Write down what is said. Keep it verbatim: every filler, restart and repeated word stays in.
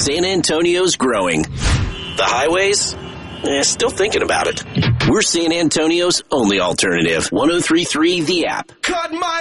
San Antonio's growing. The highways? Eh, still thinking about it. We're San Antonio's only alternative. one oh three point three The App. Cut my